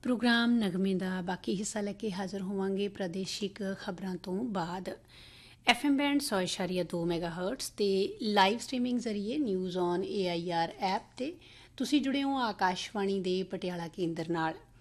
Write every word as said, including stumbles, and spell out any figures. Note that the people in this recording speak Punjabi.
ਪ੍ਰੋਗਰਾਮ ਨਗਮੇ ਦਾ ਬਾਕੀ ਹਿੱਸਾ ਲੈ ਕੇ ਹਾਜ਼ਰ ਹੋਵਾਂਗੇ ਪ੍ਰਾਦੇਸ਼ਿਕ ਖਬਰਾਂ ਤੋਂ ਬਾਅਦ। ਐਫ ਐਮ ਬੈਂਡ ਸੌ ਇਸ਼ਾਰੀਆ ਦੋ ਮੈਗਾ ਹਰਟਸ ਤੇ ਲਾਈਵ ਸਟ੍ਰੀਮਿੰਗ ਜ਼ਰੀਏ news on A I R app ਤੇ ਤੁਸੀਂ ਜੁੜੇ ਹੋ ਆਕਾਸ਼ਵਾਣੀ ਦੇ ਪਟਿਆਲਾ ਕੇਂਦਰ ਨਾਲ।